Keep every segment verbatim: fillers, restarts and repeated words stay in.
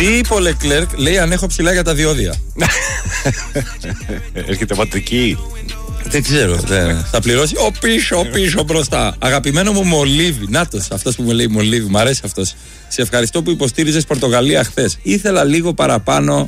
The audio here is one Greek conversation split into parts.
Τι είπε ο Λεκλέρκ, λέει αν έχω ψηλά για τα διόδια. Έρχεται πατρική. Δεν ξέρω. Δεν. Θα πληρώσει ο πίσω, ο πίσω μπροστά. Αγαπημένο μου Μολύβι. Νάτος, αυτός που μου λέει Μολύβι, μου αρέσει αυτός. Σε ευχαριστώ που υποστήριζες Πορτογαλία χθες. Ήθελα λίγο παραπάνω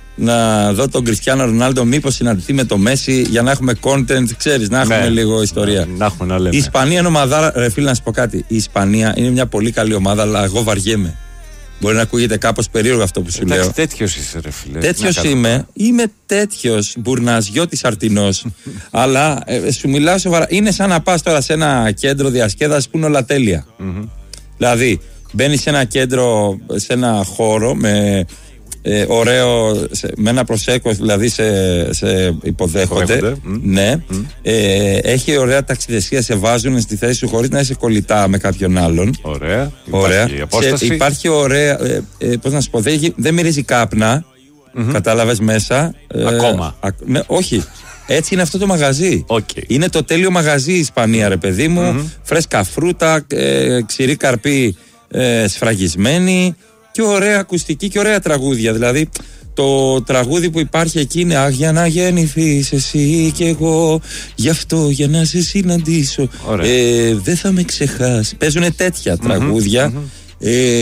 να δω τον Κριστιάνο Ρονάλντο, μήπως συναντηθεί με το Μέση για να έχουμε content, ξέρεις, να έχουμε ναι, λίγο ιστορία. Να, να έχουμε να λέμε. Η Ισπανία είναι ομαδάρα. Ρε φίλε, να σου πω κάτι. Η Ισπανία είναι μια πολύ καλή ομάδα, αλλά εγώ βαριέμαι. Μπορεί να ακούγεται κάπως περίεργο αυτό που σου Εντάξει, λέω. Τέτοιος είσαι, ρε φίλε. Τέτοιος είμαι. Είμαι τέτοιος μπουρναζιώτης αρτινός. Αλλά ε, σου μιλάω σοβαρά. Είναι σαν να πας τώρα σε ένα κέντρο διασκέδασης που είναι όλα τέλεια. Mm-hmm. Δηλαδή, μπαίνεις σε ένα κέντρο, σε ένα χώρο με. Ε, ωραίο, σε, με ένα προσέκο, δηλαδή σε, σε υποδέχονται. Mm. Ναι. Mm. Ε, έχει ωραία ταξιδεσία, σε βάζουν στη θέση σου χωρίς να είσαι κολλητά με κάποιον άλλον. Ωραία. ωραία. Υπάρχει απόσταση. Σε, υπάρχει ωραία. Ε, ε, πώς να σου πω, δεν, δεν μυρίζει κάπνα. Mm-hmm. Κατάλαβες μέσα. Ακόμα. Ε, α, ναι, όχι. Έτσι είναι αυτό το μαγαζί. Okay. Είναι το τέλειο μαγαζί η Ισπανία, ρε παιδί μου. Mm-hmm. Φρέσκα φρούτα, ε, ξηρή καρπή ε, σφραγισμένη. Και ωραία ακουστική και ωραία τραγούδια. Δηλαδή το τραγούδι που υπάρχει εκεί είναι «Αχ, για να γεννηθείς εσύ και εγώ, γι' αυτό για να σε συναντήσω, ε, δεν θα με ξεχάσει». Παίζουν τέτοια mm-hmm, τραγούδια. Mm-hmm.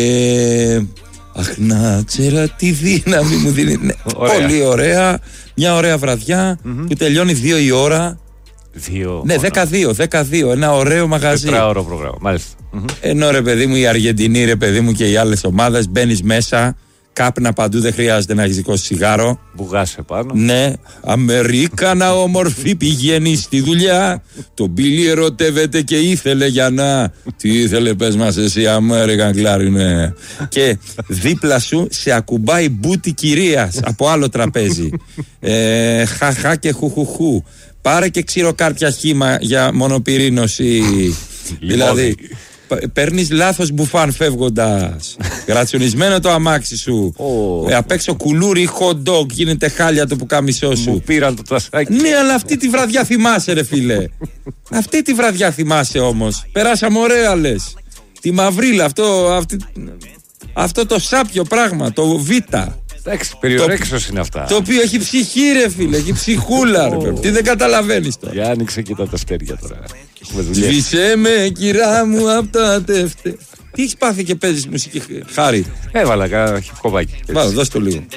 Ε, αχ, να ξέρα τι δύναμη μου δίνει. Ναι, πολύ ωραία. Μια ωραία βραδιά mm-hmm. που τελειώνει δύο η ώρα. Δύο. Ναι, δεκαδύο, δεκαδύο. Ένα ωραίο μαγαζί. Τετράωρο πρόγραμμα, μάλιστα. Ενώ ρε παιδί μου, η Αργεντινή, ρε παιδί μου, και οι άλλες ομάδες, μπαίνεις μέσα, κάπνα παντού, δεν χρειάζεται να έχεις δικό σιγάρο. Μπουγάσαι πάνω. Ναι, Αμερίκανα όμορφη πηγαίνει στη δουλειά. Το Μπίλι ερωτεύεται και ήθελε για να. Τι ήθελε, πες μας εσύ, American Clarinet. Και δίπλα σου σε ακουμπάει μπούτι κυρίας από άλλο τραπέζι. ε, χαχά και χουχουχού. Πάρε και ξηροκάρπια χύμα για μονοπυρήνωση. Δηλαδή, παίρνεις λάθος μπουφάν φεύγοντας. Γρατσονισμένο το αμάξι σου. Oh. Ε, απ' έξω κουλούρι, hot dog, γίνεται χάλια το πουκάμισό σου. Μου πήραν το τασάκι. Ναι, αλλά αυτή τη βραδιά θυμάσαι, ρε φίλε. Αυτή τη βραδιά θυμάσαι όμως. Περάσαμε ωραία, λες. Τη μαυρίλα, αυτό, αυτή, αυτό το σάπιο πράγμα, το β. Εντάξει, περιορέξος είναι αυτά. Το οποίο έχει ψυχή, ρε φίλε, έχει ψυχούλα, ρε. Τι δεν καταλαβαίνεις τώρα. Για άνοιξε και τα αστέρια τώρα. Σβήσε με, κυρά μου, απ' τα τεύτε. Τι έχεις πάθει και παίζεις μουσική, Χάρη? Έβαλα κάνα κομμάκι. Βάλω, δώσ' το λίγο.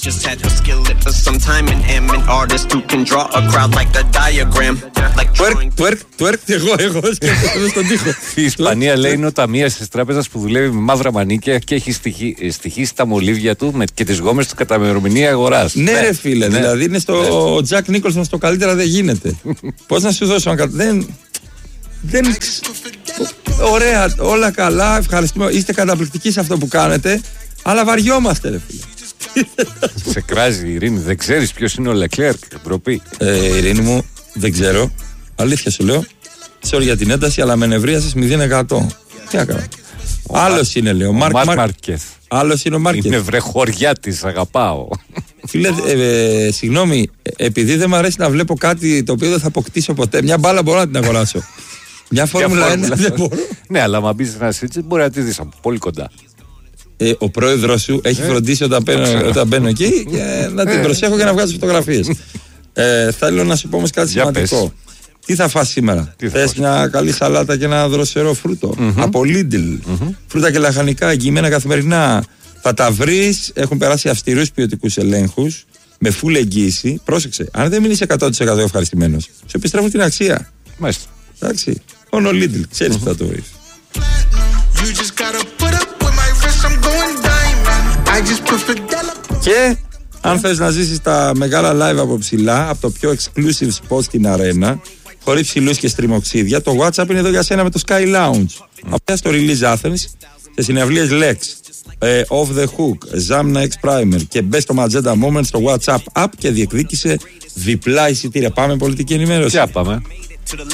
Τουέρκ, τουέρκ, τουέρκ, εγώ, εγώ σκέφτομαι στον τοίχο. Η Ισπανία λέει είναι ο ταμείας της τράπεζας που δουλεύει με μαύρα μανίκια και έχει στοιχήσει τα μολύβια του και τις γόμες του κατά ημερομηνία αγοράς. Ναι, ρε φίλε, δηλαδή είναι στο Τζακ Νίκολσον στο καλύτερα δεν γίνεται. Πώς να σου δώσω, δεν. Δεν... Ωραία, όλα καλά, ευχαριστούμε. Είστε καταπληκτικοί σε αυτό που κάνετε, αλλά βαριόμαστε, ρε φίλε. Σε κράζει η Ειρήνη, δεν ξέρεις ποιος είναι ο Λεκλέρκ, ντροπή. Ε, Ειρήνη μου, δεν ξέρω. Αλήθεια σου λέω. Sorry για την ένταση, αλλά με νευρίασες μηδέν τοις εκατό. Τι έκανα. Άλλος είναι, λέω. Μάρκ Μάρκεθ. Άλλος είναι ο Μάρκεθ. Είναι βρεχωριά της, αγαπάω. Φίλε, ε, ε, συγγνώμη, επειδή δεν μου αρέσει να βλέπω κάτι το οποίο δεν θα αποκτήσω ποτέ, μια μπάλα μπορώ να την αγοράσω. Μια Φόρμουλα ένα δεν μπορώ. Ναι, αλλά μα μπεις ένα σίτσι μπορεί να τη δεις από πολύ κοντά. Ε, ο πρόεδρος σου έχει ε, φροντίσει όταν μπαίνω, όταν μπαίνω εκεί και να την προσέχω και να βγάζω φωτογραφίες. ε, θέλω να σου πω όμως κάτι σημαντικό. Πες. Τι θα φας σήμερα? Θες μια καλή σαλάτα και ένα δροσερό φρούτο mm-hmm. από Lidl. Mm-hmm. Φρούτα και λαχανικά εγγυημένα καθημερινά. Θα τα βρεις, έχουν περάσει αυστηρούς ποιοτικούς ελέγχους με full εγγύηση. Πρόσεξε, αν δεν μείνεις εκατό τοις εκατό ευχαριστημένος, σου επιστρέφουν την αξία. Μάλιστα. Εντάξει, μόνο Lidl, ξέρεις που θα το βρεις. Και αν θες να ζήσεις τα μεγάλα live από ψηλά, από το πιο exclusive spot στην αρένα, χωρίς ψηλούς και στριμοξίδια, το WhatsApp είναι εδώ για σένα με το Sky Lounge. Mm. Απ' στο Release Athens, σε συναυλίες Lex, ε, Off the Hook, Zamna X Primer και μπες στο Magenta Moment στο WhatsApp app και διεκδίκησε διπλά εισιτήρια. Πάμε πολιτική ενημέρωση. Για πάμε.